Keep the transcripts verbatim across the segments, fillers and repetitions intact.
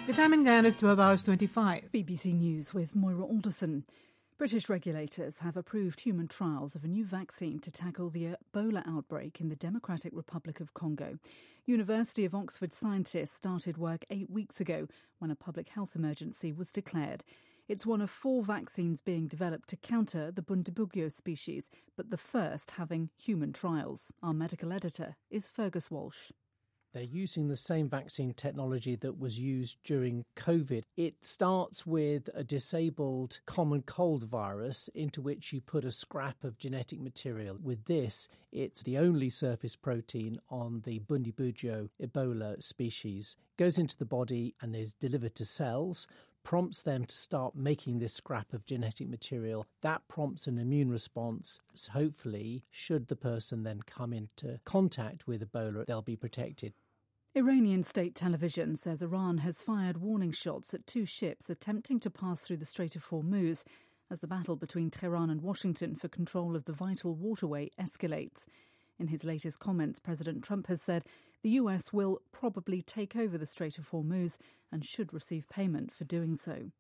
The time in Ghana is twelve hours twenty-five. B B C News with Moira Alderson. British regulators have approved human trials of a new vaccine to tackle the Ebola outbreak in the Democratic Republic of Congo. University of Oxford scientists started work eight weeks ago when a public health emergency was declared. It's one of four vaccines being developed to counter the Bundibugyo species, but the first having human trials. Our medical editor is Fergus Walsh. They're using the same vaccine technology that was used during COVID. It starts with a disabled common cold virus into which you put a scrap of genetic material. With this, it's the only surface protein on the Bundibugyo Ebola species. It goes into the body and is delivered to cells, prompts them to start making this scrap of genetic material. That prompts an immune response. So hopefully, should the person then come into contact with Ebola, they'll be protected. Iranian state television says Iran has fired warning shots at two ships attempting to pass through the Strait of Hormuz as the battle between Tehran and Washington for control of the vital waterway escalates. In his latest comments, President Trump has said the U S will probably take over the Strait of Hormuz and should receive payment for doing so.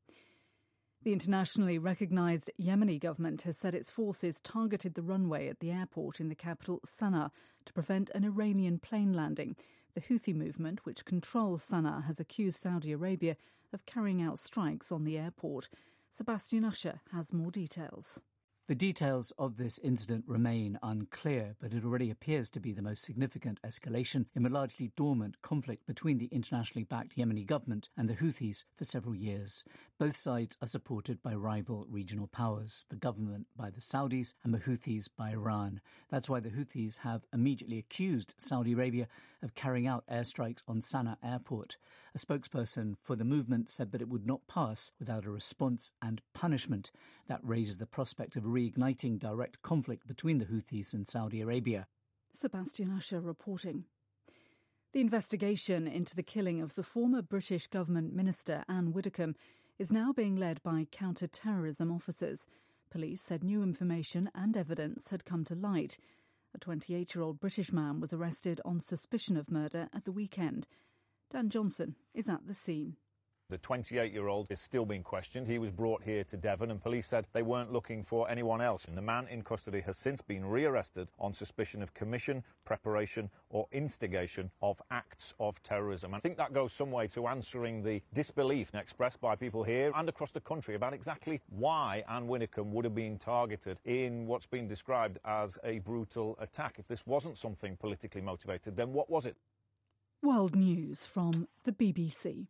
The internationally recognised Yemeni government has said its forces targeted the runway at the airport in the capital, Sana'a, to prevent an Iranian plane landing. The Houthi movement, which controls Sana'a, has accused Saudi Arabia of carrying out strikes on the airport. Sebastian Usher has more details. The details of this incident remain unclear, but it already appears to be the most significant escalation in a largely dormant conflict between the internationally backed Yemeni government and the Houthis for several years. Both sides are supported by rival regional powers, the government by the Saudis and the Houthis by Iran. That's why the Houthis have immediately accused Saudi Arabia of carrying out airstrikes on Sana'a airport. A spokesperson for the movement said that it would not pass without a response and punishment. That raises the prospect of a reigniting direct conflict between the Houthis and Saudi Arabia. Sebastian Usher reporting. The investigation into the killing of the former British government minister Anne Widdecombe is now being led by counter-terrorism officers. Police said new information and evidence had come to light. A twenty-eight-year-old British man was arrested on suspicion of murder at the weekend. Dan Johnson is at the scene. The twenty-eight-year-old is still being questioned. He was brought here to Devon and police said they weren't looking for anyone else. And the man in custody has since been rearrested on suspicion of commission, preparation or instigation of acts of terrorism. I think that goes some way to answering the disbelief expressed by people here and across the country about exactly why Anne Widdecombe would have been targeted in what's been described as a brutal attack. If this wasn't something politically motivated, then what was it? World News from the B B C.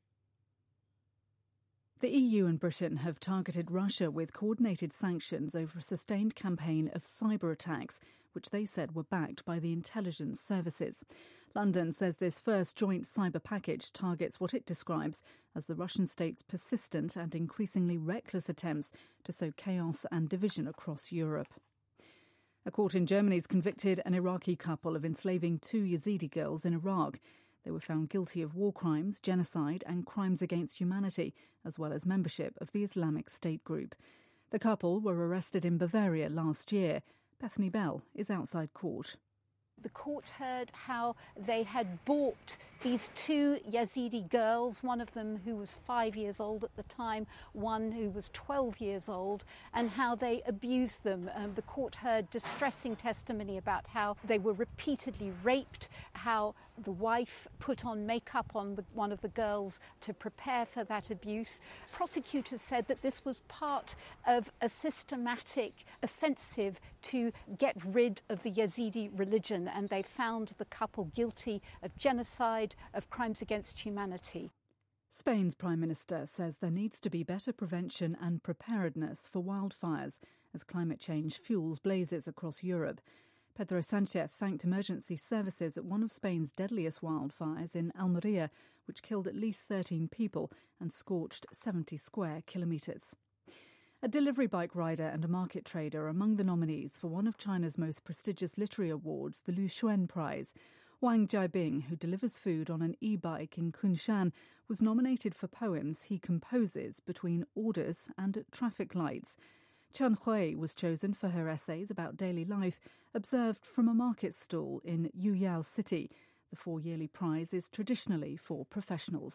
The E U and Britain have targeted Russia with coordinated sanctions over a sustained campaign of cyber attacks, which they said were backed by the intelligence services. London says this first joint cyber package targets what it describes as the Russian state's persistent and increasingly reckless attempts to sow chaos and division across Europe. A court in Germany has convicted an Iraqi couple of enslaving two Yazidi girls in Iraq. They were found guilty of war crimes, genocide and crimes against humanity, as well as membership of the Islamic State group. The couple were arrested in Bavaria last year. Bethany Bell is outside court. The court heard how they had bought these two Yazidi girls, one of them who was five years old at the time, one who was twelve years old, and how they abused them. Um, the court heard distressing testimony about how they were repeatedly raped, how the wife put on makeup on the, one of the girls to prepare for that abuse. Prosecutors said that this was part of a systematic offensive to get rid of the Yazidi religion, and they found the couple guilty of genocide, of crimes against humanity. Spain's Prime Minister says there needs to be better prevention and preparedness for wildfires as climate change fuels blazes across Europe. Pedro Sanchez thanked emergency services at one of Spain's deadliest wildfires in Almeria, which killed at least thirteen people and scorched seventy square kilometres. A delivery bike rider and a market trader are among the nominees for one of China's most prestigious literary awards, the Lu Xun Prize. Wang Jiabing, who delivers food on an e-bike in Kunshan, was nominated for poems he composes between orders and traffic lights. Chen Hui was chosen for her essays about daily life, observed from a market stall in Yuyao City. The four-yearly prize is traditionally for professionals.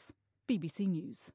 B B C News.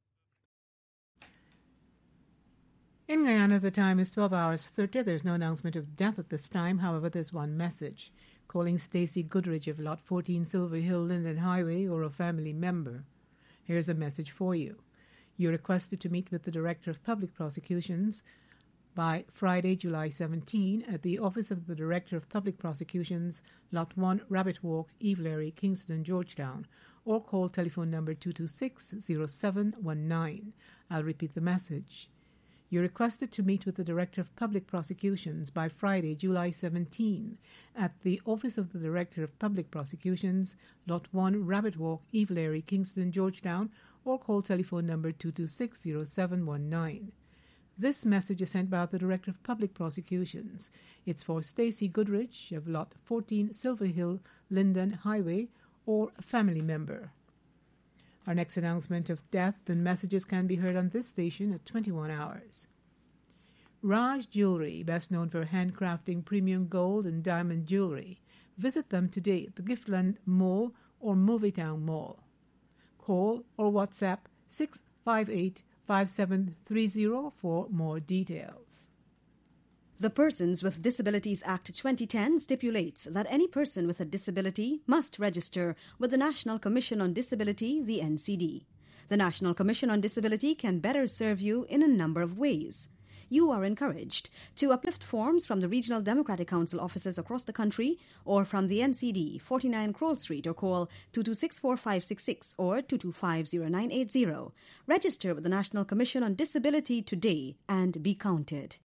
In Guyana, the time is twelve hours thirty. There's no announcement of death at this time. However, there's one message. Calling Stacey Goodrich of Lot fourteen Silver Hill Linden Highway or a family member. Here's a message for you. You're requested to meet with the Director of Public Prosecutions by Friday, July seventeenth at the Office of the Director of Public Prosecutions, Lot one, Rabbit Walk, Evelary, Kingston, Georgetown, or call telephone number two two six, zero seven one nine. I'll repeat the message. You're requested to meet with the Director of Public Prosecutions by Friday, July seventeenth at the Office of the Director of Public Prosecutions, Lot one, Rabbit Walk, Evelary, Kingston, Georgetown, or call telephone number two two six, zero seven one nine. This message is sent by the Director of Public Prosecutions. It's for Stacey Goodrich of Lot fourteen Silver Hill Linden Highway or a family member. Our next announcement of death and messages can be heard on this station at twenty-one hours. Raj Jewelry, best known for handcrafting premium gold and diamond jewelry. Visit them today at the Giftland Mall or Movietown Mall. Call or WhatsApp six five eight, five seven three zero for more details. The Persons with Disabilities Act twenty ten stipulates that any person with a disability must register with the National Commission on Disability, the N C D. The National Commission on Disability can better serve you in a number of ways. You are encouraged to uplift forms from the Regional Democratic Council offices across the country or from the N C D, forty-nine Kroll Street, or call two two six, four five six six or two two five, zero nine eight zero. Register with the National Commission on Disability today and be counted.